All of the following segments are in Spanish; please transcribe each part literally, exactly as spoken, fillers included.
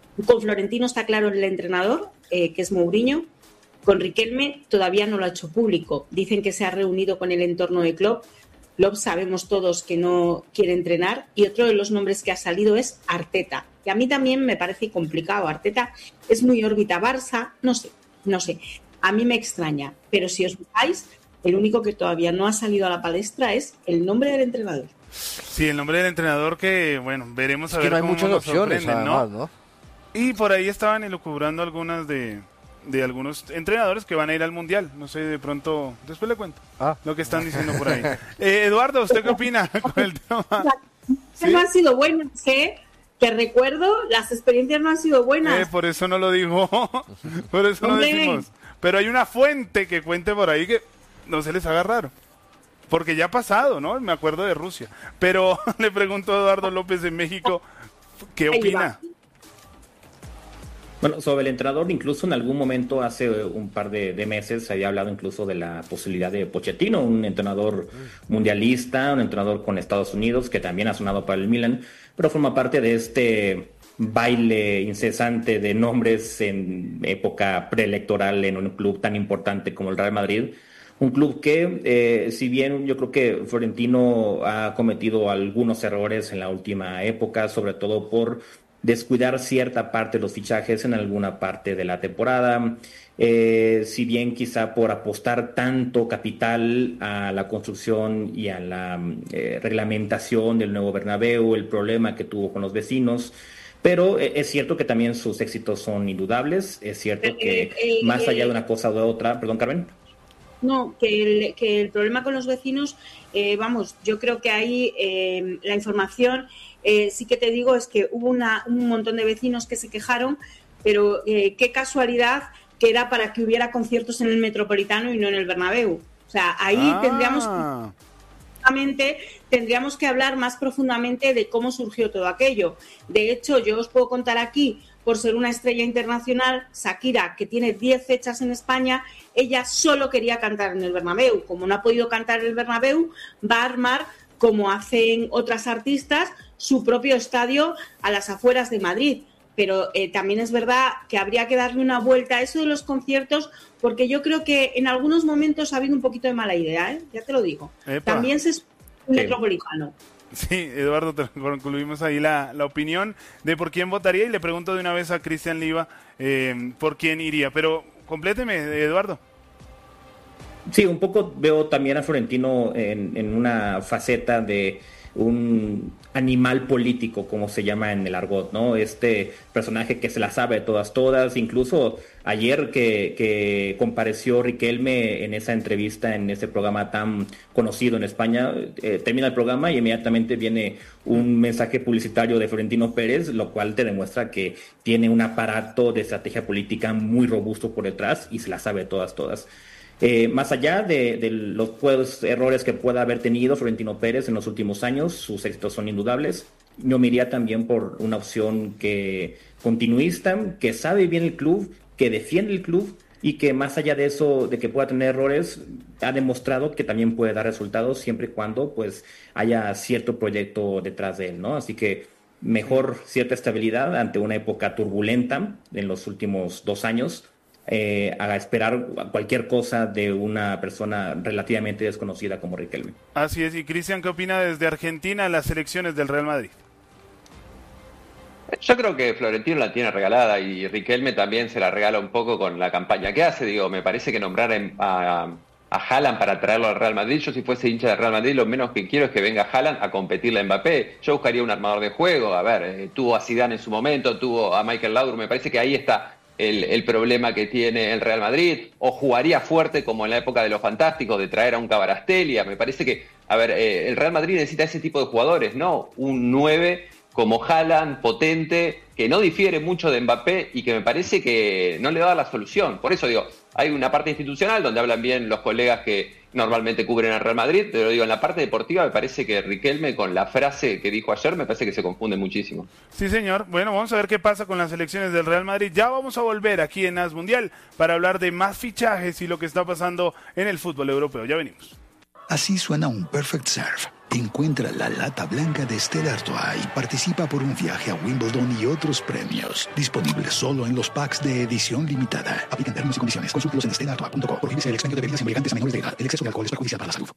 Con Florentino está claro el entrenador, eh, que es Mourinho. Con Riquelme todavía no lo ha hecho público. Dicen que se ha reunido con el entorno de Klopp. Klopp sabemos todos que no quiere entrenar. Y otro de los nombres que ha salido es Arteta, que a mí también me parece complicado. Arteta es muy órbita Barça, no sé, no sé. A mí me extraña, pero si os fijáis, el único que todavía no ha salido a la palestra es el nombre del entrenador. Sí, el nombre del entrenador que, bueno, veremos a es ver que no hay cómo muchas nos opciones, sorprenden, además, ¿no? ¿no? Y por ahí estaban elucubrando algunas de, de algunos entrenadores que van a ir al Mundial. No sé, de pronto, después le cuento ah. lo que están diciendo por ahí. Eh, Eduardo, ¿usted qué opina con el tema? ¿Sí? No han sido buenas, ¿eh? Que recuerdo, las experiencias no han sido buenas. Eh, por eso no lo digo, por eso no decimos. Pero hay una fuente que cuente por ahí que no se les haga raro. Porque ya ha pasado, ¿no? Me acuerdo de Rusia. Pero le pregunto a Eduardo López de México, ¿qué opina? Bueno, sobre el entrenador, incluso en algún momento, hace un par de, de meses, se había hablado incluso de la posibilidad de Pochettino, un entrenador mundialista, un entrenador con Estados Unidos, que también ha sonado para el Milan, pero forma parte de este baile incesante de nombres en época preelectoral en un club tan importante como el Real Madrid. Un club que, eh, si bien yo creo que Florentino ha cometido algunos errores en la última época, sobre todo por descuidar cierta parte de los fichajes en alguna parte de la temporada, eh, si bien quizá por apostar tanto capital a la construcción y a la eh, reglamentación del nuevo Bernabéu, el problema que tuvo con los vecinos. Pero es cierto que también sus éxitos son indudables, es cierto que eh, eh, más allá eh, de una cosa u otra, perdón, Carmen. No, que el, que el problema con los vecinos, eh, vamos, yo creo que ahí eh, la información, eh, sí que te digo, es que hubo una, un montón de vecinos que se quejaron, pero eh, qué casualidad que era para que hubiera conciertos en el Metropolitano y no en el Bernabéu. O sea, ahí ah. tendríamos que... tendríamos que hablar más profundamente de cómo surgió todo aquello. De hecho, yo os puedo contar aquí, por ser una estrella internacional, Shakira, que tiene diez fechas en España, ella solo quería cantar en el Bernabéu. Como no ha podido cantar en el Bernabéu, va a armar, como hacen otras artistas, su propio estadio a las afueras de Madrid. Pero eh, también es verdad que habría que darle una vuelta a eso de los conciertos, porque yo creo que en algunos momentos ha habido un poquito de mala idea, ¿eh? Ya te lo digo. Epa. También se es un sí. metropolitano. Sí, Eduardo, te concluimos ahí la, la opinión de por quién votaría y le pregunto de una vez a Cristian Liva eh, por quién iría. Pero compléteme, Eduardo. Sí, un poco veo también a Florentino en, en una faceta de un animal político, como se llama en el argot, ¿no? Este personaje que se la sabe de todas, todas, incluso ayer que, que compareció Riquelme en esa entrevista, en ese programa tan conocido en España, eh, termina el programa y inmediatamente viene un mensaje publicitario de Florentino Pérez, lo cual te demuestra que tiene un aparato de estrategia política muy robusto por detrás y se la sabe de todas, todas. Eh, más allá de, de los pues, errores que pueda haber tenido Florentino Pérez en los últimos años, sus éxitos son indudables. Yo me iría también por una opción que continuista, que sabe bien el club, que defiende el club y que más allá de eso, de que pueda tener errores, ha demostrado que también puede dar resultados siempre y cuando pues haya cierto proyecto detrás de él, ¿no? Así que mejor cierta estabilidad ante una época turbulenta en los últimos dos años. Eh, a esperar cualquier cosa de una persona relativamente desconocida como Riquelme. Así es, y Cristian, ¿qué opina desde Argentina las elecciones del Real Madrid? Yo creo que Florentino la tiene regalada y Riquelme también se la regala un poco con la campaña que hace. Digo, me parece que nombrar a, a Haaland para traerlo al Real Madrid, yo si fuese hincha del Real Madrid, lo menos que quiero es que venga Haaland a competirle a Mbappé. Yo buscaría un armador de juego. A ver, eh, tuvo a Zidane en su momento, tuvo a Michael Laudrup, me parece que ahí está El, el problema que tiene el Real Madrid, o jugaría fuerte como en la época de los Fantásticos, de traer a un Kvaratskhelia. Me parece que, a ver, eh, el Real Madrid necesita ese tipo de jugadores, ¿no? Un nueve como Haaland, potente, que no difiere mucho de Mbappé y que me parece que no le da la solución. Por eso digo, hay una parte institucional donde hablan bien los colegas que normalmente cubren al Real Madrid, pero digo, en la parte deportiva me parece que Riquelme, con la frase que dijo ayer, me parece que se confunde muchísimo. Sí, señor. Bueno, vamos a ver qué pasa con las elecciones del Real Madrid. Ya vamos a volver aquí en As Mundial para hablar de más fichajes y lo que está pasando en el fútbol europeo. Ya venimos. Así suena un perfect serve. Encuentra la lata blanca de Stella Artois y participa por un viaje a Wimbledon y otros premios. Disponible solo en los packs de edición limitada. Aplican términos y condiciones. Consúltalos en stella artois punto com. Prohíbese el expendio de bebidas embriagantes a menores de edad. El exceso de alcohol es perjudicial para la salud.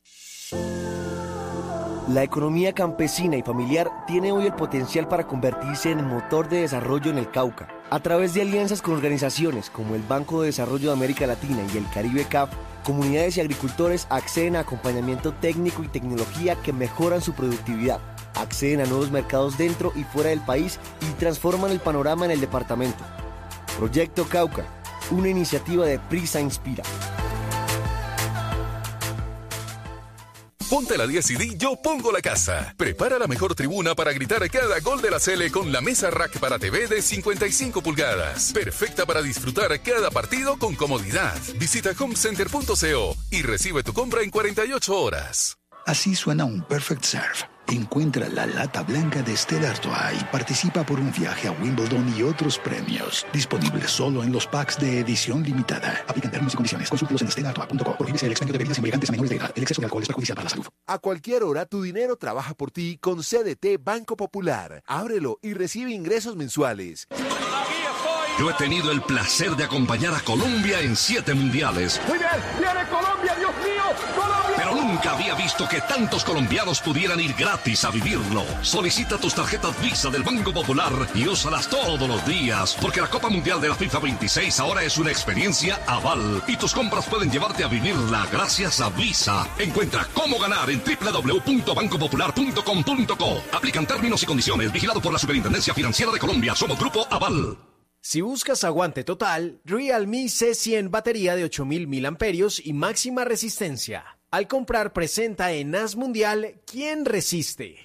La economía campesina y familiar tiene hoy el potencial para convertirse en motor de desarrollo en el Cauca. A través de alianzas con organizaciones como el Banco de Desarrollo de América Latina y el Caribe C A F, comunidades y agricultores acceden a acompañamiento técnico y tecnología que mejoran su productividad, acceden a nuevos mercados dentro y fuera del país y transforman el panorama en el departamento. Proyecto Cauca, una iniciativa de Prisa Inspira. Ponte la diez y di Yo Pongo la Casa. Prepara la mejor tribuna para gritar cada gol de la Sele con la mesa rack para T V de cincuenta y cinco pulgadas. Perfecta para disfrutar cada partido con comodidad. Visita homecenter punto co y recibe tu compra en cuarenta y ocho horas. Así suena un perfect serve. Encuentra la lata blanca de Stella Artois y participa por un viaje a Wimbledon y otros premios. Disponible solo en los packs de edición limitada. Aplican términos y condiciones. Consúltalos en stella artois punto com. Prohíbese el expendio de bebidas embriagantes a menores de edad. El exceso de alcohol es perjudicial para la salud. A cualquier hora tu dinero trabaja por ti con C D T Banco Popular. Ábrelo y recibe ingresos mensuales. Yo he tenido el placer de acompañar a Colombia en siete mundiales. Muy bien, viene Colombia, Dios mío, Colombia. Pero nunca había visto que tantos colombianos pudieran ir gratis a vivirlo. Solicita tus tarjetas Visa del Banco Popular y úsalas todos los días, porque la Copa Mundial de la FIFA veintiséis ahora es una experiencia aval y tus compras pueden llevarte a vivirla gracias a Visa. Encuentra cómo ganar en doble u doble u doble u punto banco popular punto com punto co. Aplican términos y condiciones. Vigilado por la Superintendencia Financiera de Colombia. Somos Grupo Aval. Si buscas aguante total, Realme C cien batería de ocho mil miliamperios y máxima resistencia. Al comprar presenta en As Mundial ¿Quién resiste?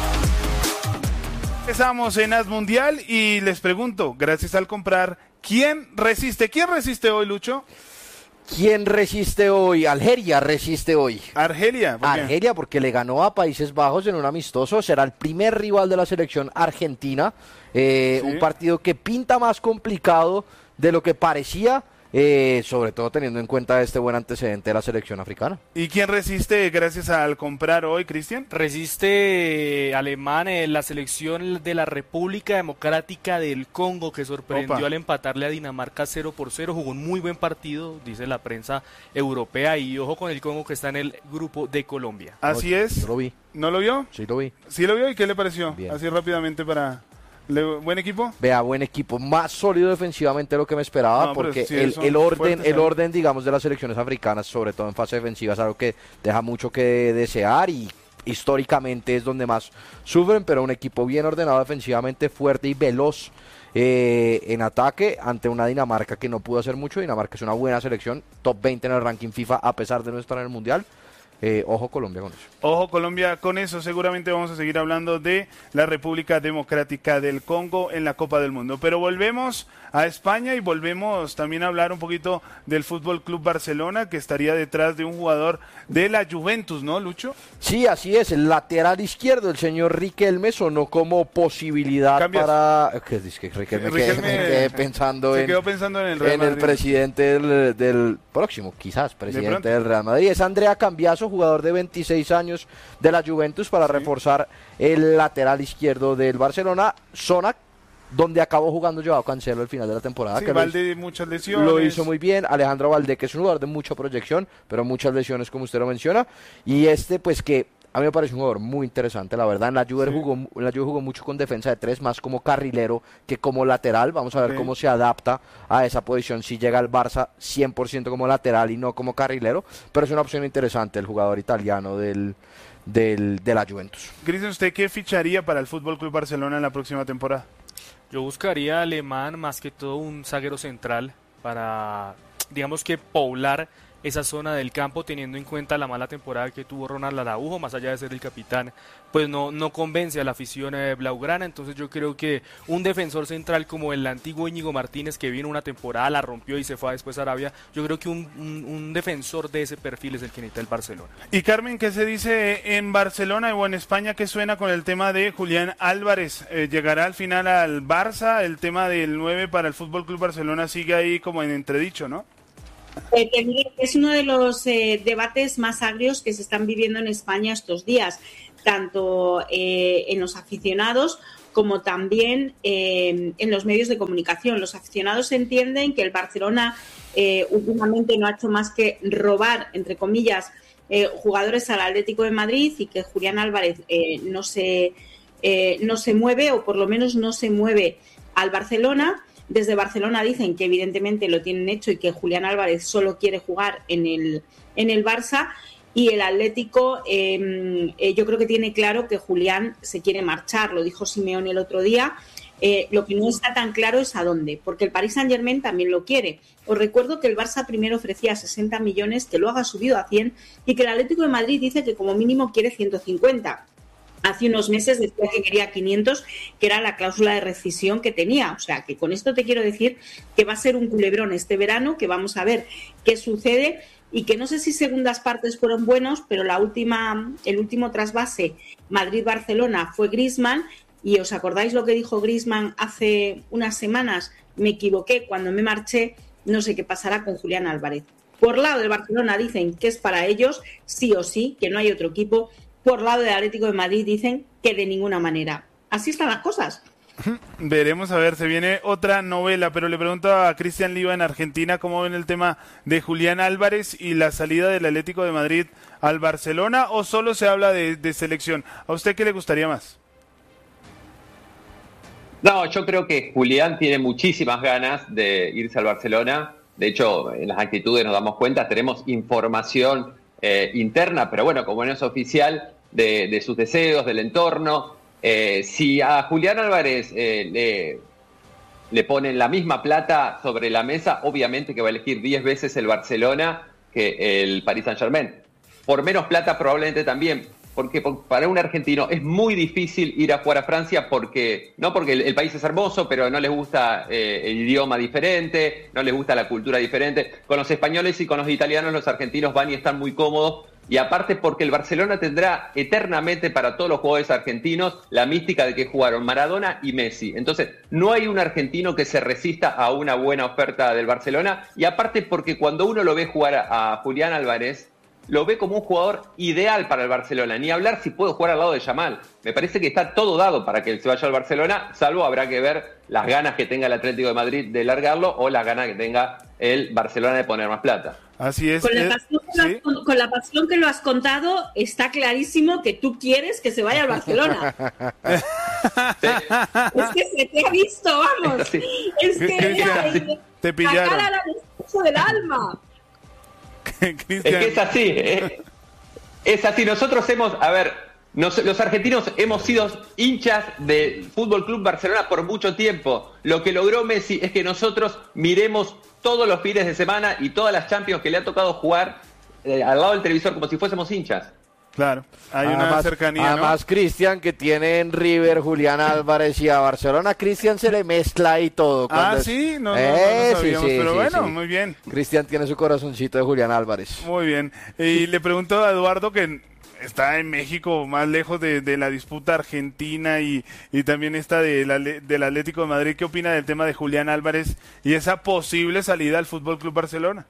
Empezamos en As Mundial y les pregunto, gracias al comprar, ¿quién resiste? ¿Quién resiste hoy, Lucho? ¿Quién resiste hoy? Algeria resiste hoy. ¿Argelia? ¿Por qué? Argelia porque le ganó a Países Bajos en un amistoso. Será el primer rival de la selección argentina. Eh, sí. Un partido que pinta más complicado de lo que parecía. Eh, sobre todo teniendo en cuenta este buen antecedente de la selección africana. ¿Y quién resiste gracias al comprar hoy, Cristian? Resiste eh, Alemán, eh, la selección de la República Democrática del Congo, que sorprendió Opa. al empatarle a Dinamarca cero por cero, jugó un muy buen partido, dice la prensa europea, y ojo con el Congo que está en el grupo de Colombia. Así no, es. Yo lo vi. ¿No lo vio? Sí lo vi. ¿Sí lo vio y qué le pareció? Bien. Así rápidamente para... ¿Buen equipo? Vea, buen equipo, más sólido defensivamente de lo que me esperaba, no, porque sí, el, el orden, el orden, digamos, de las selecciones africanas, sobre todo en fase defensiva, es algo que deja mucho que desear y históricamente es donde más sufren, pero un equipo bien ordenado defensivamente, fuerte y veloz eh, en ataque ante una Dinamarca que no pudo hacer mucho. Dinamarca es una buena selección, top veinte en el ranking FIFA a pesar de no estar en el Mundial. Eh, ojo Colombia con eso. Ojo Colombia con eso. Seguramente vamos a seguir hablando de la República Democrática del Congo en la Copa del Mundo. Pero volvemos a España y volvemos también a hablar un poquito del Fútbol Club Barcelona, que estaría detrás de un jugador de la Juventus, ¿no, Lucho? Sí, así es. El lateral izquierdo, el señor Riquelme, sonó como posibilidad. ¿Cambias? Para... ¿Qué dice que Riquelme? Riquelme quedé, quedé pensando se en, quedó pensando en el Real en Madrid. el presidente del, del próximo, quizás, presidente del Real Madrid. Es Andrea Cambiaso, jugador de veintiséis años de la Juventus, para sí. reforzar el lateral izquierdo del Barcelona, zona donde acabó jugando Joao Cancelo al final de la temporada. Sí, que Valde, hizo, muchas lesiones. Lo hizo muy bien. Alejandro Valde, que es un jugador de mucha proyección, pero muchas lesiones, como usted lo menciona. Y este, pues que a mí me parece un jugador muy interesante, la verdad. En la Juve, sí. jugó, en la Juve jugó mucho con defensa de tres, más como carrilero que como lateral. Vamos a ver sí. cómo se adapta a esa posición si llega al Barça cien por ciento como lateral y no como carrilero. Pero es una opción interesante el jugador italiano del, del, de la Juventus. Cristian, ¿usted qué ficharía para el F C Barcelona en la próxima temporada? Yo buscaría alemán, más que todo un zaguero central para, digamos que poblar esa zona del campo, teniendo en cuenta la mala temporada que tuvo Ronald Araujo, más allá de ser el capitán, pues no, no convence a la afición eh, blaugrana. Entonces yo creo que un defensor central como el antiguo Íñigo Martínez, que vino una temporada, la rompió y se fue después a Arabia, yo creo que un, un, un defensor de ese perfil es el que necesita el Barcelona. Y Carmen, ¿qué se dice en Barcelona o en España? ¿Qué suena con el tema de Julián Álvarez? Eh, ¿Llegará al final al Barça? El tema del nueve para el F C Barcelona sigue ahí como en entredicho, ¿no? Eh, es uno de los eh, debates más agrios que se están viviendo en España estos días. tanto eh, en los aficionados como también eh, en los medios de comunicación. Los aficionados entienden que el Barcelona eh, últimamente no ha hecho más que robar, entre comillas, eh, jugadores al Atlético de Madrid y que Julián Álvarez eh, no se, eh, no se mueve, o por lo menos no se mueve al Barcelona. Desde Barcelona dicen que evidentemente lo tienen hecho y que Julián Álvarez solo quiere jugar en el, en el Barça. Y el Atlético, eh, eh, yo creo que tiene claro que Julián se quiere marchar, lo dijo Simeone el otro día. Eh, lo que no está tan claro es a dónde, porque el Paris Saint-Germain también lo quiere. Os recuerdo que el Barça primero ofrecía sesenta millones, que luego ha subido a cien, y que el Atlético de Madrid dice que como mínimo quiere ciento cincuenta. Hace unos meses decía que quería quinientos, que era la cláusula de rescisión que tenía. O sea, que con esto te quiero decir que va a ser un culebrón este verano, que vamos a ver qué sucede. Y que no sé si segundas partes fueron buenos, pero la última, el último trasvase Madrid-Barcelona fue Griezmann, y os acordáis lo que dijo Griezmann hace unas semanas: me equivoqué cuando me marché, no sé qué pasará con Julián Álvarez. Por lado del Barcelona dicen que es para ellos, sí o sí, que no hay otro equipo. Por lado del Atlético de Madrid dicen que de ninguna manera. Así están las cosas. Veremos, a ver, se viene otra novela, pero le pregunto a Cristian Liva en Argentina cómo ven el tema de Julián Álvarez y la salida del Atlético de Madrid al Barcelona, o solo se habla de, de selección. ¿A usted qué le gustaría más? No, yo creo que Julián tiene muchísimas ganas de irse al Barcelona. De hecho, en las actitudes nos damos cuenta, tenemos información eh, interna, pero bueno, como no es oficial, de, de sus deseos, del entorno. Eh, si a Julián Álvarez eh, le, le ponen la misma plata sobre la mesa, obviamente que va a elegir diez veces el Barcelona que el Paris Saint-Germain. Por menos plata probablemente también, porque para un argentino es muy difícil ir a jugar a Francia, porque no porque el, el país es hermoso, pero no les gusta eh, el idioma diferente, no les gusta la cultura diferente. Con los españoles y con los italianos los argentinos van y están muy cómodos. Y aparte porque el Barcelona tendrá eternamente para todos los jugadores argentinos la mística de que jugaron Maradona y Messi. Entonces no hay un argentino que se resista a una buena oferta del Barcelona. Y aparte porque cuando uno lo ve jugar a, a Julián Álvarez, lo ve como un jugador ideal para el Barcelona. Ni hablar si puede jugar al lado de Yamal. Me parece que está todo dado para que él se vaya al Barcelona, salvo habrá que ver las ganas que tenga el Atlético de Madrid de largarlo o las ganas que tenga el Barcelona de poner más plata. Así es. Con la, eh, pasión que ¿sí? lo has, con la pasión que lo has contado, está clarísimo que tú quieres que se vaya al Barcelona. Sí. Es que se te ha visto, vamos. Sí. Es que Cristian, mira, te pillaron. la cara al discurso del alma. Es que es así, ¿eh? Es así. Nosotros hemos, a ver, nos, los argentinos hemos sido hinchas del Fútbol Club Barcelona por mucho tiempo. Lo que logró Messi es que nosotros miremos todos los fines de semana y todas las Champions que le ha tocado jugar eh, al lado del televisor como si fuésemos hinchas. Claro, hay además, una cercanía, además, ¿no? Cristian, que tiene en River Julián Álvarez y a Barcelona, Cristian se le mezcla ahí todo. Ah, es... sí, no, no, eh, no lo sabíamos, sí, sí, pero sí, bueno, sí. muy bien. Cristian tiene su corazoncito de Julián Álvarez. Muy bien, y le pregunto a Eduardo, que está en México, más lejos de, de la disputa argentina y, y también esta de la, del Atlético de Madrid, ¿qué opina del tema de Julián Álvarez y esa posible salida al Fútbol Club Barcelona?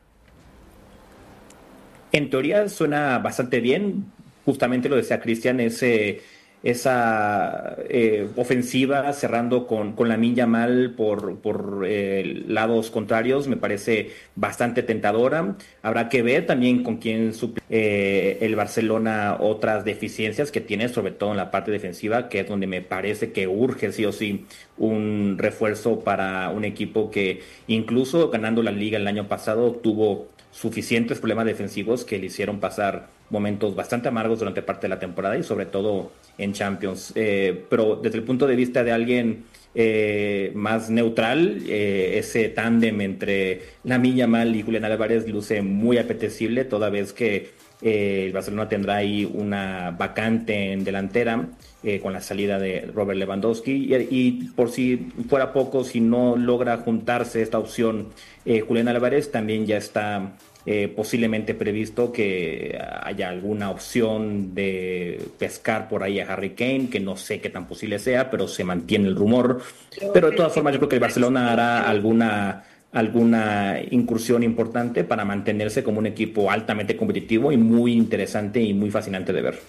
En teoría suena bastante bien. Justamente lo decía Cristian, ese, esa eh, ofensiva cerrando con, con Lamine Yamal por, por eh, lados contrarios me parece bastante tentadora. Habrá que ver también con quién suple eh, el Barcelona otras deficiencias que tiene, sobre todo en la parte defensiva, que es donde me parece que urge sí o sí un refuerzo para un equipo que incluso ganando la liga el año pasado tuvo suficientes problemas defensivos que le hicieron pasar momentos bastante amargos durante parte de la temporada y sobre todo en Champions. Eh, pero desde el punto de vista de alguien eh, más neutral, eh, ese tándem entre Lamine Yamal y Julián Álvarez luce muy apetecible, toda vez que eh, el Barcelona tendrá ahí una vacante en delantera eh, con la salida de Robert Lewandowski y, y por si fuera poco, si no logra juntarse esta opción eh, Julián Álvarez, también ya está Eh, posiblemente previsto que haya alguna opción de pescar por ahí a Harry Kane, que no sé qué tan posible sea, pero se mantiene el rumor. Pero de todas formas yo creo que el Barcelona hará alguna, alguna incursión importante para mantenerse como un equipo altamente competitivo y muy interesante y muy fascinante de ver.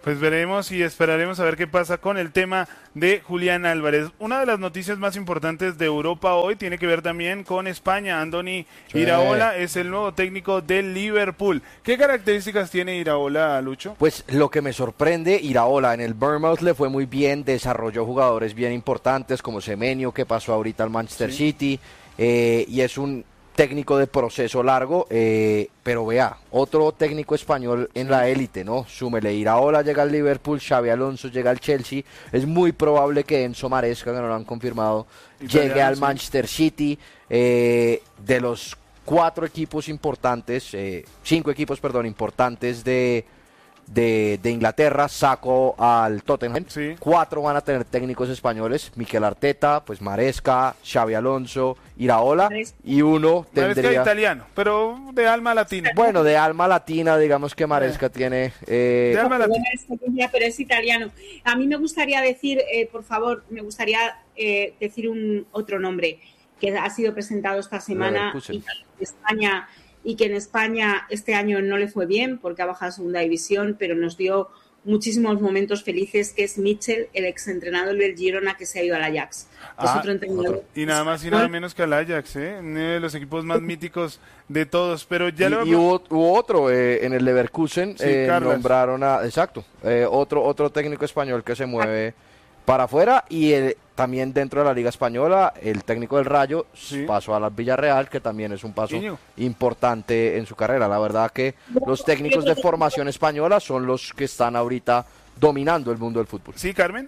Pues veremos y esperaremos a ver qué pasa con el tema de Julián Álvarez. Una de las noticias más importantes de Europa hoy tiene que ver también con España. Andoni sí. Iraola es el nuevo técnico del Liverpool. ¿Qué características tiene Iraola, Lucho? Pues lo que me sorprende, Iraola en el Bournemouth le fue muy bien, desarrolló jugadores bien importantes como Semenyo, que pasó ahorita al Manchester sí. City, eh, y es un técnico de proceso largo, eh, pero vea, otro técnico español en la élite, ¿no? Súmele, Iraola llega al Liverpool, Xabi Alonso llega al Chelsea, es muy probable que Enzo Maresca, que no lo han confirmado, Italiano, llegue al sí. Manchester City. Eh, de los cuatro equipos importantes, eh, cinco equipos, perdón, importantes de De, de Inglaterra, saco al Tottenham, sí. cuatro van a tener técnicos españoles, Mikel Arteta, pues Maresca, Xabi Alonso, Iraola, Maresca. Y uno tendría... Maresca italiano, pero de alma latina. Bueno, de alma latina, digamos que Maresca eh. tiene... Eh... De alma latina. Pero es italiano. A mí me gustaría decir, eh, por favor, me gustaría eh, decir un otro nombre que ha sido presentado esta semana y en España... y que en España este año no le fue bien porque ha bajado a segunda división, pero nos dio muchísimos momentos felices, que es Mitchell, el exentrenador del Girona que se ha ido al Ajax. Ah, es otro entrenador. Y nada más y nada menos que al Ajax, ¿eh? Uno de los equipos más míticos de todos, pero ya y, lo... Y hubo, hubo otro, eh, en el Leverkusen, sí, eh, nombraron a... Exacto, eh, otro, otro técnico español que se mueve para afuera, y el, también dentro de la Liga Española, el técnico del Rayo sí. pasó a la Villarreal, que también es un paso Iñigo. importante en su carrera. La verdad que los técnicos de formación española son los que están ahorita dominando el mundo del fútbol. Sí, Carmen.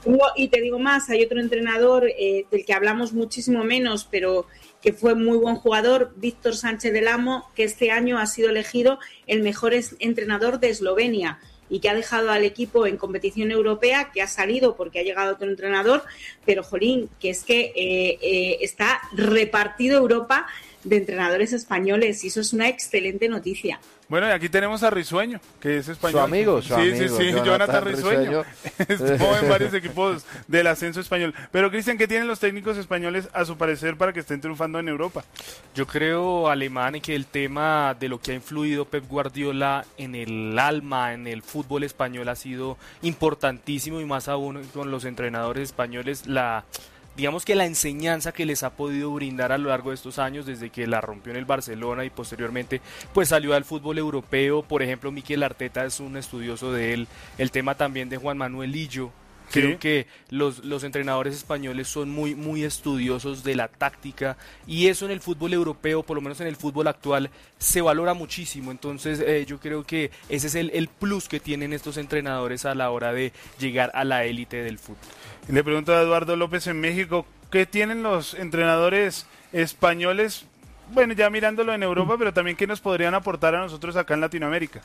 Y te digo más, hay otro entrenador eh, del que hablamos muchísimo menos, pero que fue muy buen jugador, Víctor Sánchez del Amo, que este año ha sido elegido el mejor entrenador de Eslovenia, y que ha dejado al equipo en competición europea, que ha salido porque ha llegado otro entrenador, pero jolín, que es que eh, eh, está repartido Europa de entrenadores españoles, y eso es una excelente noticia. Bueno, y aquí tenemos a Risueño, que es español. Su amigo, su sí, amigo. Sí, sí, sí, Jonathan, Jonathan Risueño. Estuvo en varios equipos del ascenso español. Pero, Cristian, ¿qué tienen los técnicos españoles, a su parecer, para que estén triunfando en Europa? Yo creo, Alemán, que el tema de lo que ha influido Pep Guardiola en el alma, en el fútbol español, ha sido importantísimo, y más aún con los entrenadores españoles, la... digamos que la enseñanza que les ha podido brindar a lo largo de estos años, desde que la rompió en el Barcelona y posteriormente pues salió al fútbol europeo. Por ejemplo, Mikel Arteta es un estudioso de él. El tema también de Juan Manuel Lillo. Sí. Creo que los, los entrenadores españoles son muy, muy estudiosos de la táctica, y eso en el fútbol europeo, por lo menos en el fútbol actual, se valora muchísimo. Entonces eh, yo creo que ese es el, el plus que tienen estos entrenadores a la hora de llegar a la élite del fútbol. Le pregunto a Eduardo López en México, ¿qué tienen los entrenadores españoles? Bueno, ya mirándolo en Europa, pero también ¿qué nos podrían aportar a nosotros acá en Latinoamérica?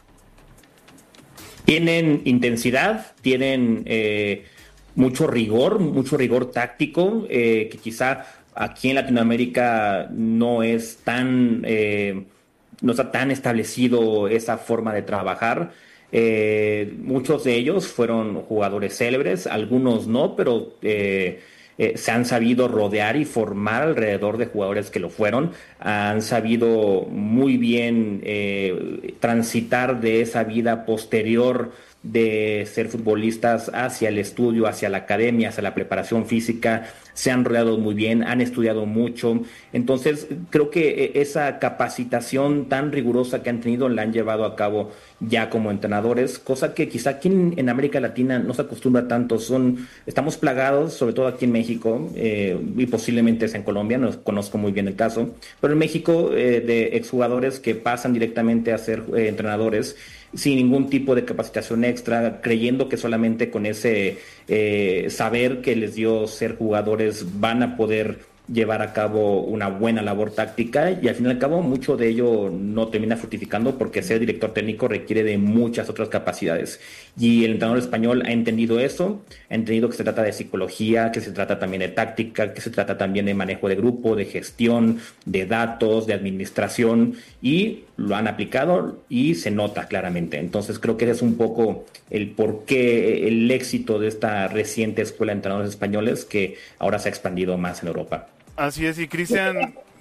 Tienen intensidad, tienen eh, mucho rigor, mucho rigor táctico, eh, que quizá aquí en Latinoamérica no es tan, eh, no está tan establecido esa forma de trabajar. Eh, muchos de ellos fueron jugadores célebres, algunos no, pero eh, eh, se han sabido rodear y formar alrededor de jugadores que lo fueron, han sabido muy bien eh, transitar de esa vida posterior de ser futbolistas hacia el estudio, hacia la academia, hacia la preparación física. Se han rodeado muy bien, han estudiado mucho. Entonces, creo que esa capacitación tan rigurosa que han tenido la han llevado a cabo ya como entrenadores, cosa que quizá aquí en, en América Latina no se acostumbra tanto. Son, estamos plagados, sobre todo aquí en México, eh, y posiblemente es en Colombia, no conozco muy bien el caso, pero en México eh, de exjugadores que pasan directamente a ser eh, entrenadores sin ningún tipo de capacitación extra, creyendo que solamente con ese eh, saber que les dio ser jugadores van a poder llevar a cabo una buena labor táctica, y al fin y al cabo mucho de ello no termina fructificando, porque ser director técnico requiere de muchas otras capacidades, y el entrenador español ha entendido eso, ha entendido que se trata de psicología, que se trata también de táctica, que se trata también de manejo de grupo, de gestión, de datos, de administración, y lo han aplicado y se nota claramente. Entonces creo que ese es un poco el porqué, el éxito de esta reciente escuela de entrenadores españoles, que ahora se ha expandido más en Europa. Así es, y Cristian,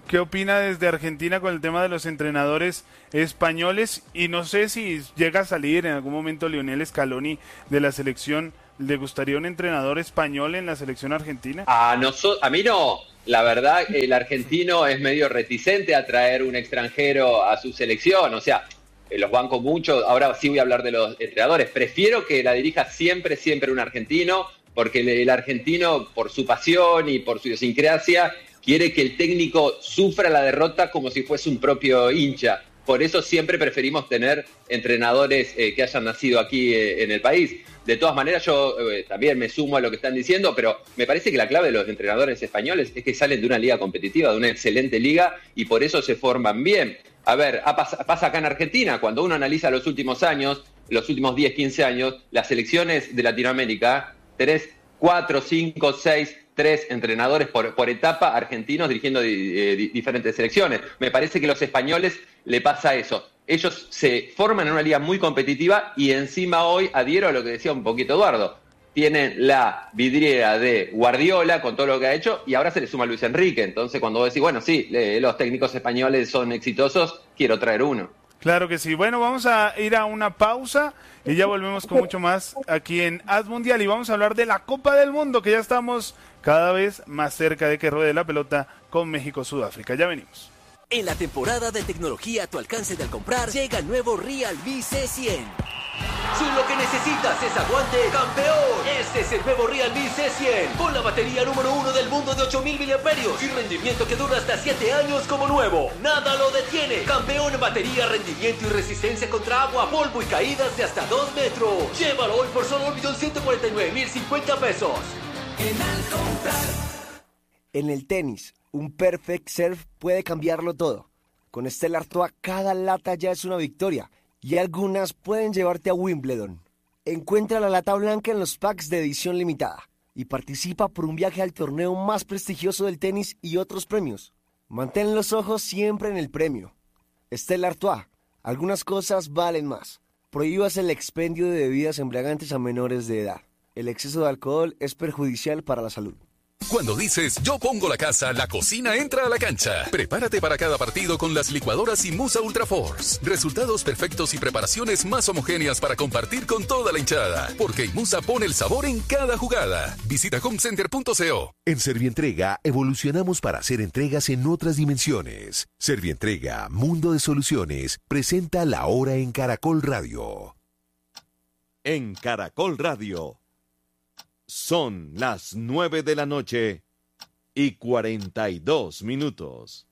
¿qué opina desde Argentina con el tema de los entrenadores españoles? Y no sé si llega a salir en algún momento Lionel Scaloni de la selección. ¿Le gustaría un entrenador español en la selección argentina? A, noso- a mí no. La verdad, el argentino es medio reticente a traer un extranjero a su selección. O sea, los banco mucho. Ahora sí voy a hablar de los entrenadores. Prefiero que la dirija siempre, siempre un argentino, porque el, el argentino, por su pasión y por su idiosincrasia, quiere que el técnico sufra la derrota como si fuese un propio hincha. Por eso siempre preferimos tener entrenadores eh, que hayan nacido aquí eh, en el país. De todas maneras, yo eh, también me sumo a lo que están diciendo, pero me parece que la clave de los entrenadores españoles es que salen de una liga competitiva, de una excelente liga, y por eso se forman bien. A ver, ha pas- pasa acá en Argentina, cuando uno analiza los últimos años, los últimos diez, quince años, las selecciones de Latinoamérica, tenés cuatro, cinco, seis, tres entrenadores por, por etapa argentinos dirigiendo di- eh, di- diferentes selecciones. Me parece que a los españoles le pasa eso. Ellos se forman en una liga muy competitiva y encima hoy, adhiero a lo que decía un poquito Eduardo, tienen la vidriera de Guardiola con todo lo que ha hecho y ahora se le suma Luis Enrique. Entonces cuando vos decís, bueno, sí, eh, los técnicos españoles son exitosos, quiero traer uno. Claro que sí. Bueno, vamos a ir a una pausa y ya volvemos con mucho más aquí en Haz Mundial y vamos a hablar de la Copa del Mundo, que ya estamos cada vez más cerca de que ruede la pelota con México-Sudáfrica. Ya venimos. En la temporada de tecnología a tu alcance de al comprar, llega el nuevo Realme C cien. Si lo que necesitas es aguante, campeón, este es el nuevo Realme C cien, con la batería número uno del mundo de ocho mil miliamperios y rendimiento que dura hasta siete años como nuevo. Nada lo detiene. Campeón en batería, rendimiento y resistencia contra agua, polvo y caídas de hasta dos metros. Llévalo hoy por solo un millón ciento cuarenta y nueve mil cincuenta pesos. En al comprar. En el tenis, un perfect serve puede cambiarlo todo. Con Stella Artois cada lata ya es una victoria y algunas pueden llevarte a Wimbledon. Encuentra la lata blanca en los packs de edición limitada y participa por un viaje al torneo más prestigioso del tenis y otros premios. Mantén los ojos siempre en el premio. Stella Artois, algunas cosas valen más. Prohíbas el expendio de bebidas embriagantes a menores de edad. El exceso de alcohol es perjudicial para la salud. Cuando dices yo pongo la casa, la cocina entra a la cancha. Prepárate para cada partido con las licuadoras Imusa Ultra Force. Resultados perfectos y preparaciones más homogéneas para compartir con toda la hinchada. Porque Imusa pone el sabor en cada jugada. Visita homecenter punto co. En Servientrega evolucionamos para hacer entregas en otras dimensiones. Servientrega, Mundo de Soluciones, presenta La Hora en Caracol Radio. En Caracol Radio. Son las nueve de la noche y cuarenta y dos minutos.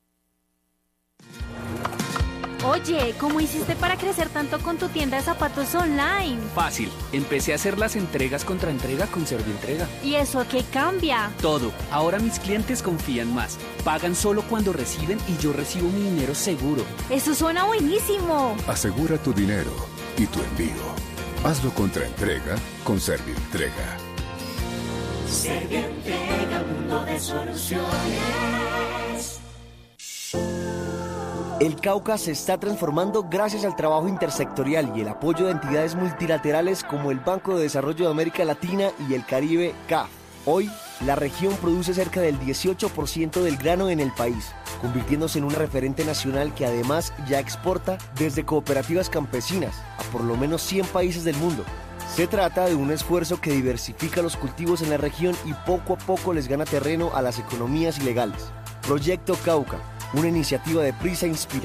Oye, ¿cómo hiciste para crecer tanto con tu tienda de zapatos online? Fácil, empecé a hacer las entregas contra entrega con Servientrega. ¿Y eso qué cambia? Todo, ahora mis clientes confían más, pagan solo cuando reciben y yo recibo mi dinero seguro. Eso suena buenísimo. Asegura tu dinero y tu envío. Hazlo contra entrega con Servientrega. Servientrega, mundo de soluciones. El Cauca se está transformando gracias al trabajo intersectorial y el apoyo de entidades multilaterales como el Banco de Desarrollo de América Latina y el Caribe, C A F. Hoy, la región produce cerca del dieciocho por ciento del grano en el país, convirtiéndose en un referente nacional que además ya exporta desde cooperativas campesinas a por lo menos cien países del mundo. Se trata de un esfuerzo que diversifica los cultivos en la región y poco a poco les gana terreno a las economías ilegales. Proyecto Cauca, una iniciativa de Prisa Inspira.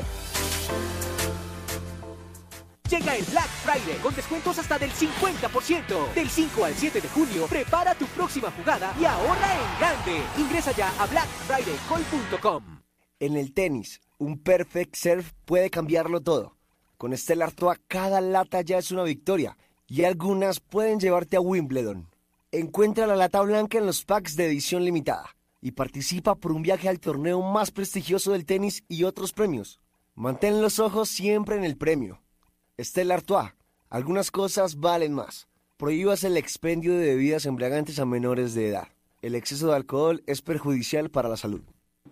Llega el Black Friday con descuentos hasta del cincuenta por ciento. Del cinco al siete de junio, prepara tu próxima jugada y ahorra en grande. Ingresa ya a black friday call punto com. En el tenis, un perfect serve puede cambiarlo todo. Con Stella Artois cada lata ya es una victoria y algunas pueden llevarte a Wimbledon. Encuentra la lata blanca en los packs de edición limitada y participa por un viaje al torneo más prestigioso del tenis y otros premios. Mantén los ojos siempre en el premio. Stella Artois, algunas cosas valen más. Prohíbas el expendio de bebidas embriagantes a menores de edad. El exceso de alcohol es perjudicial para la salud.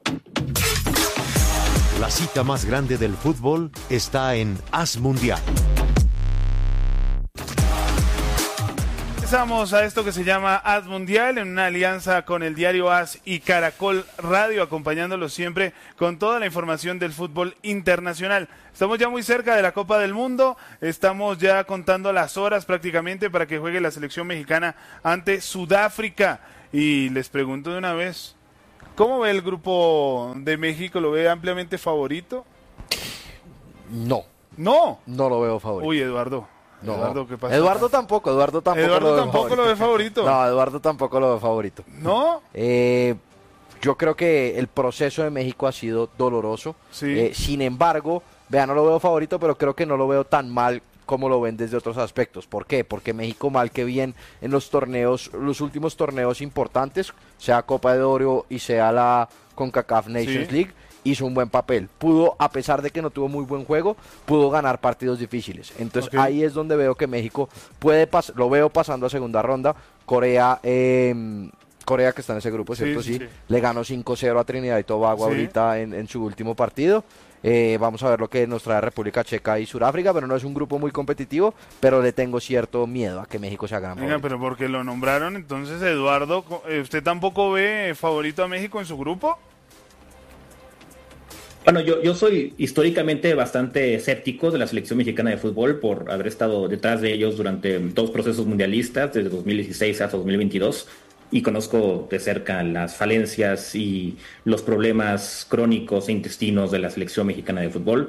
La cita más grande del fútbol está en Haz Mundial. Regresamos a esto que se llama AS Mundial en una alianza con el diario AS y Caracol Radio, acompañándolos siempre con toda la información del fútbol internacional. Estamos ya muy cerca de la Copa del Mundo, estamos ya contando las horas prácticamente para que juegue la selección mexicana ante Sudáfrica. Y les pregunto de una vez, ¿cómo ve el grupo de México? ¿Lo ve ampliamente favorito? No. ¿No? No lo veo favorito. Uy, Eduardo. No. Eduardo, ¿qué pasa? Eduardo tampoco, Eduardo tampoco, Eduardo lo, ve tampoco lo ve favorito. No, Eduardo tampoco lo ve favorito. ¿No? Eh, yo creo que el proceso de México ha sido doloroso. Sí. Eh, sin embargo, vean, no lo veo favorito, pero creo que no lo veo tan mal como lo ven desde otros aspectos. ¿Por qué? Porque México, mal que bien, en los torneos, los últimos torneos importantes, sea Copa de Oro y sea la CONCACAF Nations Sí. League, hizo un buen papel. Pudo, a pesar de que no tuvo muy buen juego, pudo ganar partidos difíciles. Entonces Ok. ahí es donde veo que México puede pas lo veo pasando a segunda ronda. Corea, eh, Corea que está en ese grupo, ¿cierto? Sí, Sí, sí, sí. le ganó cinco cero a Trinidad y Tobago Sí. ahorita en, en su último partido. Eh, vamos a ver lo que nos trae República Checa y Sudáfrica, pero no es un grupo muy competitivo, pero le tengo cierto miedo a que México sea gran Venga, favorito. pero porque lo nombraron, entonces Eduardo, eh, ¿usted tampoco ve favorito a México en su grupo? Bueno, yo, yo soy históricamente bastante escéptico de la selección mexicana de fútbol por haber estado detrás de ellos durante dos procesos mundialistas, desde dos mil dieciséis hasta dos mil veintidós, y conozco de cerca las falencias y los problemas crónicos e intestinos de la selección mexicana de fútbol,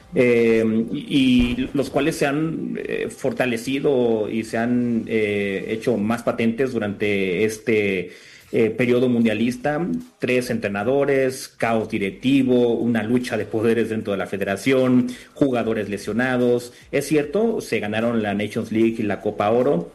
eh, y, y los cuales se han eh, fortalecido y se han eh, hecho más patentes durante este Eh, periodo mundialista. Tres entrenadores, caos directivo, una lucha de poderes dentro de la federación, jugadores lesionados. Es cierto, se ganaron la Nations League y la Copa Oro.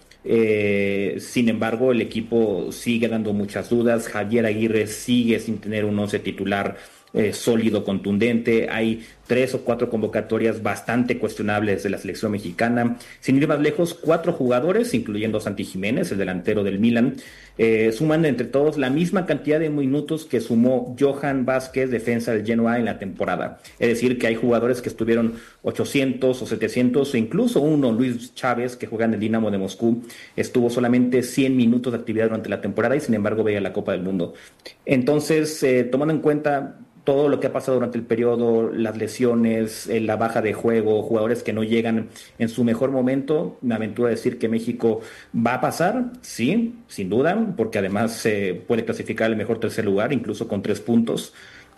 Eh, sin embargo, el equipo sigue dando muchas dudas. Javier Aguirre sigue sin tener un once titular eh, sólido, contundente. Hay tres o cuatro convocatorias bastante cuestionables de la selección mexicana. Sin ir más lejos, cuatro jugadores, incluyendo Santi Jiménez, el delantero del Milan, eh, suman entre todos la misma cantidad de minutos que sumó Johan Vázquez, defensa del Genoa, en la temporada. Es decir, que hay jugadores que estuvieron ochocientos o setecientos, o incluso uno, Luis Chávez, que juega en el Dinamo de Moscú, estuvo solamente cien minutos de actividad durante la temporada y sin embargo veía la Copa del Mundo. Entonces, eh, tomando en cuenta todo lo que ha pasado durante el periodo, las lesiones, eh, la baja de juego, jugadores que no llegan en su mejor momento, me aventuro a decir que México va a pasar, sí, sin duda, porque además se eh, puede clasificar el mejor tercer lugar, incluso con tres puntos.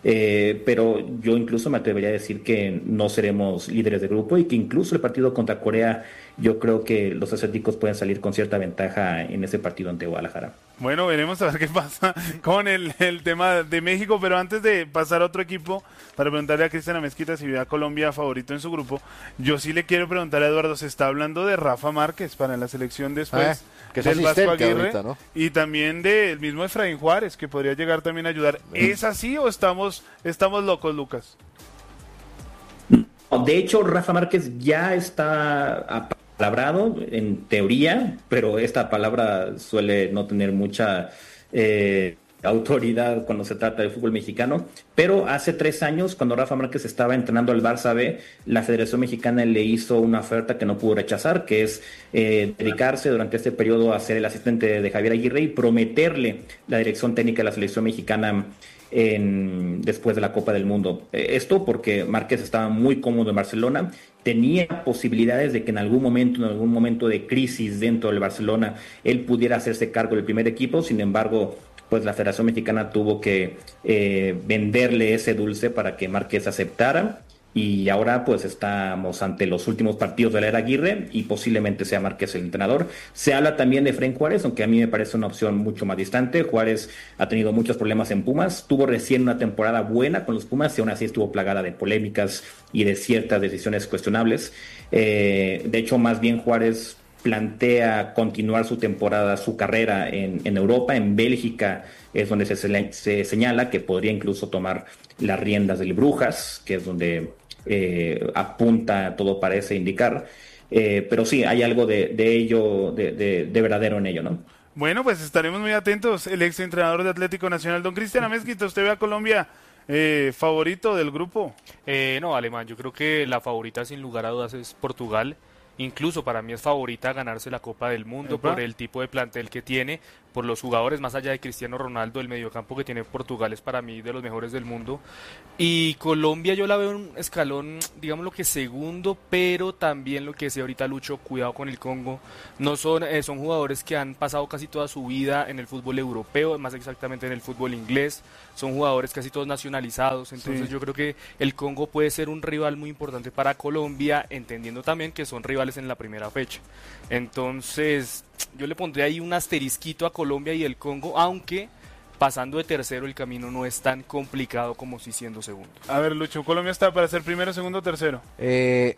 Eh, pero yo incluso me atrevería a decir que no seremos líderes de grupo y que incluso el partido contra Corea, yo creo que los asiáticos pueden salir con cierta ventaja en ese partido ante Guadalajara. Bueno, veremos a ver qué pasa con el, el tema de México, pero antes de pasar a otro equipo, para preguntarle a Cristian Mezquita si ve a Colombia favorito en su grupo, yo sí le quiero preguntar a Eduardo, se está hablando de Rafa Márquez para la selección después eh, que es del Vasco Aguirre, ahorita, ¿no? Y también del mismo Efraín Juárez, que podría llegar también a ayudar. ¿Es así o estamos, estamos locos, Lucas? De hecho, Rafa Márquez ya está apalabrado en teoría, pero esta palabra suele no tener mucha eh, autoridad cuando se trata del fútbol mexicano. Pero hace tres años, cuando Rafa Márquez estaba entrenando al Barça B, la Federación Mexicana le hizo una oferta que no pudo rechazar, que es eh, dedicarse durante este periodo a ser el asistente de Javier Aguirre y prometerle la dirección técnica de la selección mexicana En, después de la Copa del Mundo. Eh, esto porque Márquez estaba muy cómodo en Barcelona, tenía posibilidades de que en algún momento, en algún momento de crisis dentro del Barcelona, él pudiera hacerse cargo del primer equipo. Sin embargo, pues la Federación Mexicana tuvo que eh, venderle ese dulce para que Márquez aceptara. Y ahora pues estamos ante los últimos partidos de la era Aguirre y posiblemente sea Márquez el entrenador. Se habla también de Efraín Juárez, aunque a mí me parece una opción mucho más distante. Juárez ha tenido muchos problemas en Pumas, tuvo recién una temporada buena con los Pumas y aún así estuvo plagada de polémicas y de ciertas decisiones cuestionables. Eh, de hecho, más bien Juárez plantea continuar su temporada, su carrera en, en Europa, en Bélgica es donde se, se señala que podría incluso tomar las riendas del Brujas, que es donde eh, apunta, todo parece indicar, eh, pero sí, hay algo de, de ello, de, de, de verdadero en ello, ¿no? Bueno, pues estaremos muy atentos. El ex entrenador de Atlético Nacional, don Cristian Amezquita, ¿usted ve a Colombia eh, favorito del grupo? Eh, no, Alemán, yo creo que la favorita sin lugar a dudas es Portugal. incluso para mí es favorita a ganarse la Copa del Mundo ¿Epa? por el tipo de plantel que tiene, por los jugadores, más allá de Cristiano Ronaldo, el mediocampo que tiene Portugal es para mí de los mejores del mundo. Y Colombia yo la veo en un escalón, digamos lo que segundo, pero también lo que decía ahorita Lucho, cuidado con el Congo. No son, eh, son jugadores que han pasado casi toda su vida en el fútbol europeo, más exactamente en el fútbol inglés. Son jugadores casi todos nacionalizados, entonces sí. yo creo que el Congo puede ser un rival muy importante para Colombia, entendiendo también que son rivales en la primera fecha. Entonces yo le pondría ahí un asterisquito a Colombia y el Congo, aunque pasando de tercero el camino no es tan complicado como si siendo segundo. A ver, Lucho, ¿Colombia está para ser primero, segundo o tercero? Eh,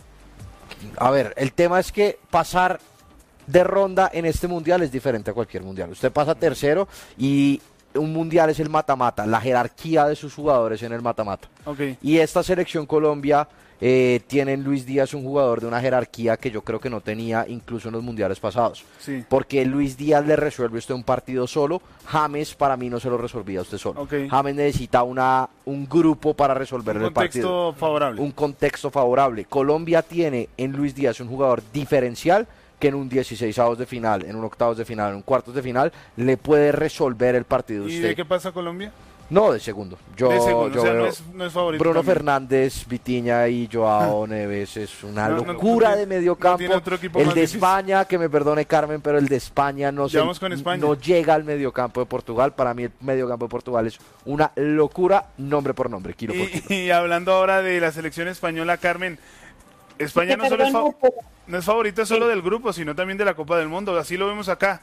a ver, el tema es que pasar de ronda en este mundial es diferente a cualquier mundial. Usted pasa tercero y un mundial es el mata-mata, la jerarquía de sus jugadores en el mata-mata. Okay. Y esta selección Colombia eh, tiene en Luis Díaz un jugador de una jerarquía que yo creo que no tenía incluso en los mundiales pasados. Sí. Porque Luis Díaz le resuelve usted un partido solo, James para mí no se lo resolvía usted solo. Okay. James necesita una un grupo para resolver el partido. Un contexto favorable. Un contexto favorable. Colombia tiene en Luis Díaz un jugador diferencial que en un dieciseisavos de final, en un octavos de final, en un cuartos de final, le puede resolver el partido. ¿Y usted. de qué pasa Colombia? No, de segundo. Yo, de segundo, yo o sea, veo no es, no es favorito Bruno también. Fernández, Vitiña y Joao ah. Neves es una no, locura no, no, de mediocampo. No el de España, que me perdone Carmen, pero el de España no se, con España. no llega al mediocampo de Portugal. Para mí el mediocampo de Portugal es una locura, nombre por nombre, kilo y, por kilo. Y hablando ahora de la selección española, Carmen, España no solo es, fa- no es favorita solo del grupo, sino también de la Copa del Mundo. Así lo vemos acá.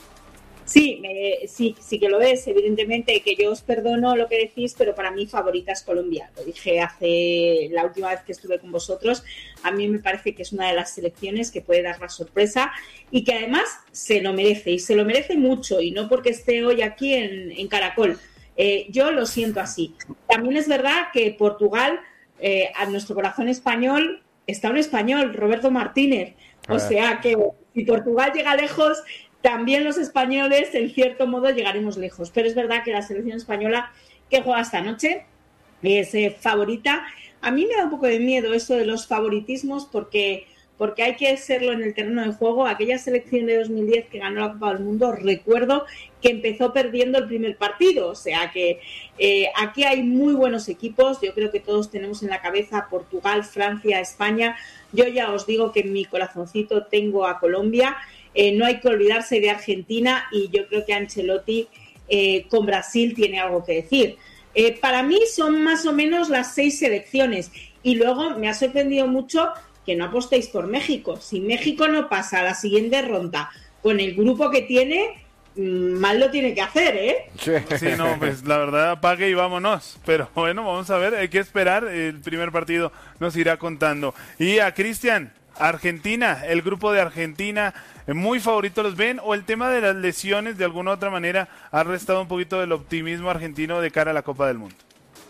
Sí, me, sí, sí que lo es, evidentemente, que yo os perdono lo que decís, pero para mí favorita es Colombia. Lo dije hace la última vez que estuve con vosotros. A mí me parece que es una de las selecciones que puede dar la sorpresa y que además se lo merece, y se lo merece mucho, y no porque esté hoy aquí en, en Caracol. Eh, yo lo siento así. También es verdad que Portugal, eh, a nuestro corazón español, está un español, Roberto Martínez. O sea que si Portugal llega lejos, también los españoles, en cierto modo, llegaremos lejos. Pero es verdad que la selección española que juega esta noche es eh, favorita. A mí me da un poco de miedo eso de los favoritismos porque, porque hay que serlo en el terreno de juego. Aquella selección de dos mil diez que ganó la Copa del Mundo, recuerdo que empezó perdiendo el primer partido. O sea que eh, aquí hay muy buenos equipos. Yo creo que todos tenemos en la cabeza Portugal, Francia, España. Yo ya os digo que en mi corazoncito tengo a Colombia. Eh, no hay que olvidarse de Argentina y yo creo que Ancelotti eh, con Brasil tiene algo que decir. Eh, para mí son más o menos las seis selecciones y luego me ha sorprendido mucho que no apostéis por México. Si México no pasa a la siguiente ronda con el grupo que tiene, mal lo tiene que hacer, ¿eh? Sí, no, pues la verdad apague y vámonos. Pero bueno, vamos a ver, hay que esperar. El primer partido nos irá contando. Y a Cristian, Argentina, el grupo de Argentina, muy favorito los ven, o el tema de las lesiones de alguna u otra manera ha restado un poquito del optimismo argentino de cara a la Copa del Mundo.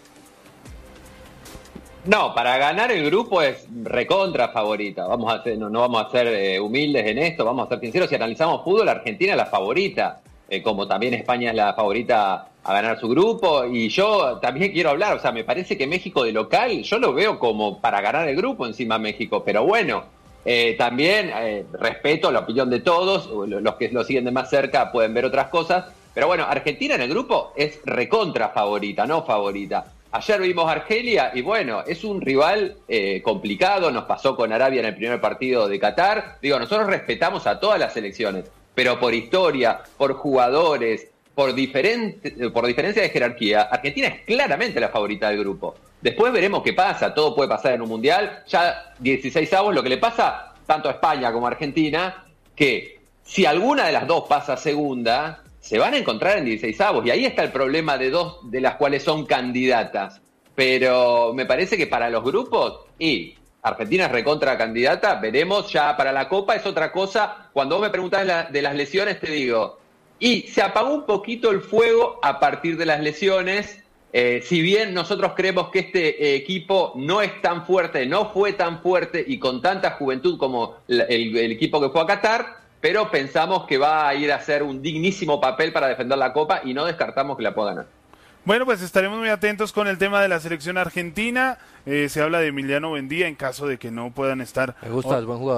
No, para ganar el grupo es recontra favorita. Vamos a ser, no, no vamos a ser eh, humildes en esto, vamos a ser sinceros. Si analizamos fútbol, Argentina es la favorita, eh, como también España es la favorita a ganar su grupo. Y yo también quiero hablar, o sea, me parece que México de local, yo lo veo como para ganar el grupo encima México. Pero bueno, eh, también eh, respeto la opinión de todos, los que lo siguen de más cerca pueden ver otras cosas. Pero bueno, Argentina en el grupo es recontra favorita, no favorita. Ayer vimos Argelia y bueno, es un rival eh, complicado, nos pasó con Arabia en el primer partido de Qatar. Digo, nosotros respetamos a todas las selecciones, pero por historia, por jugadores, por, diferente, por diferencia de jerarquía, Argentina es claramente la favorita del grupo. Después veremos qué pasa, todo puede pasar en un mundial. Ya dieciseisavos, lo que le pasa tanto a España como a Argentina, que si alguna de las dos pasa segunda, se van a encontrar en dieciseisavos, y ahí está el problema de dos de las cuales son candidatas. Pero me parece que para los grupos, y Argentina es recontra candidata, veremos ya para la Copa, es otra cosa. Cuando vos me preguntás la, de las lesiones, te digo, y se apagó un poquito el fuego a partir de las lesiones, eh, si bien nosotros creemos que este eh, equipo no es tan fuerte, no fue tan fuerte y con tanta juventud como la, el, el equipo que fue a Qatar, pero pensamos que va a ir a hacer un dignísimo papel para defender la Copa y no descartamos que la pueda ganar. Bueno, pues estaremos muy atentos con el tema de la selección argentina. Eh, se habla de Emiliano Buendía en caso de que no puedan estar. Me gusta, o... es buen jugador.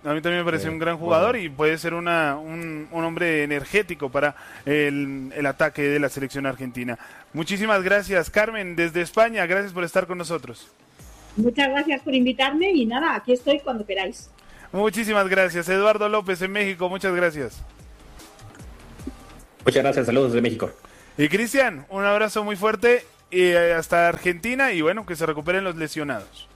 A mí también me parece sí, un gran jugador bueno. y puede ser una, un, un hombre energético para el, el ataque de la selección argentina. Muchísimas gracias, Carmen, desde España. Gracias por estar con nosotros. Muchas gracias por invitarme y nada, aquí estoy cuando queráis. Muchísimas gracias. Eduardo López en México, muchas gracias. Muchas gracias, saludos desde México. Y Cristian, un abrazo muy fuerte y hasta Argentina y bueno, que se recuperen los lesionados.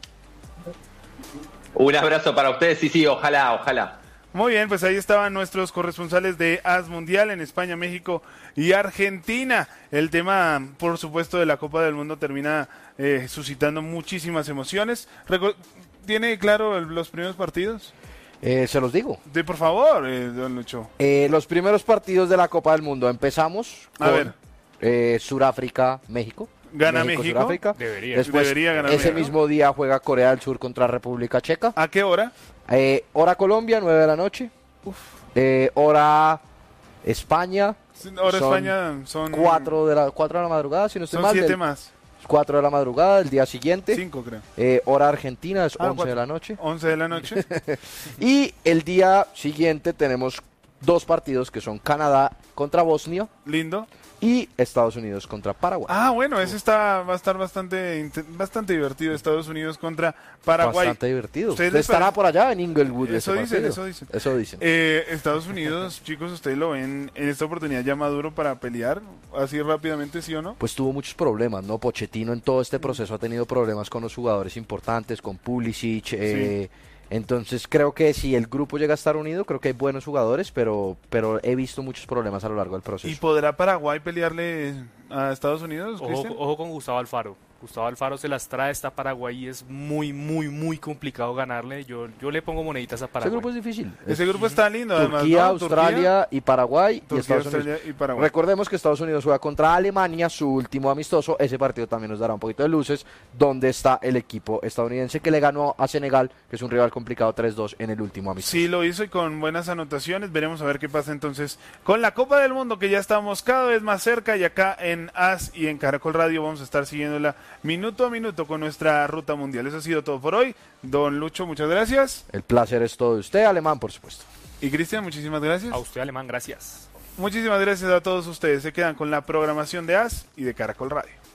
Un abrazo para ustedes, sí, sí, ojalá, ojalá. Muy bien, pues ahí estaban nuestros corresponsales de A S Mundial en España, México y Argentina. El tema, por supuesto, de la Copa del Mundo termina eh, suscitando muchísimas emociones. Recu- ¿Tiene claro los primeros partidos? Eh, se los digo. De por favor, eh, don Lucho. Eh, los primeros partidos de la Copa del Mundo. Empezamos A con ver. Eh, Suráfrica, México. Gana México. México. Suráfrica. Debería. Después, Debería ganar ese México. mismo día juega Corea del Sur contra República Checa. ¿A qué hora? Eh, hora Colombia, nueve de la noche. Uf. Eh, hora España. Hora son España son cuatro de la cuatro de la madrugada, si no estoy son mal. siete del, más. cuatro de la madrugada del día siguiente. cinco creo. Eh, hora Argentina es Ah, once cuatro. de la noche. once de la noche. Y el día siguiente tenemos dos partidos que son Canadá contra Bosnia. Lindo. Y Estados Unidos contra Paraguay. Ah, bueno, ese está va a estar bastante bastante divertido. Estados Unidos contra Paraguay. Bastante divertido. ¿Ustedes ¿Usted estará por allá en Inglewood? Eso dicen, eso dicen. Eso dicen. Eh, Estados Unidos, chicos, ¿ustedes lo ven en esta oportunidad ya maduro para pelear así rápidamente, sí o no? Pues tuvo muchos problemas, ¿no? Pochettino en todo este proceso ha tenido problemas con los jugadores importantes, con Pulisic. Eh, sí. Entonces creo que si el grupo llega a estar unido, creo que hay buenos jugadores, pero pero he visto muchos problemas a lo largo del proceso. ¿Y podrá Paraguay pelearle a Estados Unidos, Ojo, ojo con Gustavo Alfaro. Gustavo Alfaro se las trae esta Paraguay y es muy, muy, muy complicado ganarle. Yo yo le pongo moneditas a Paraguay. Ese grupo es difícil. Ese grupo está lindo, además. Turquía, ¿no? Australia Turquía, y Paraguay Turquía, y Estados Australia Unidos. y Paraguay. Recordemos que Estados Unidos juega contra Alemania, su último amistoso. Ese partido también nos dará un poquito de luces. ¿Dónde está el equipo estadounidense que le ganó a Senegal, que es un rival complicado tres dos en el último amistoso? Sí, lo hizo y con buenas anotaciones. Veremos a ver qué pasa entonces con la Copa del Mundo, que ya estamos cada vez más cerca, y acá en A S y en Caracol Radio vamos a estar siguiéndola minuto a minuto con nuestra ruta mundial. Eso ha sido todo por hoy. Don Lucho, muchas gracias. El placer es todo de usted, Alemán, por supuesto. Y Cristian, muchísimas gracias. A usted, Alemán, gracias. Muchísimas gracias a todos ustedes. Se quedan con la programación de A S y de Caracol Radio.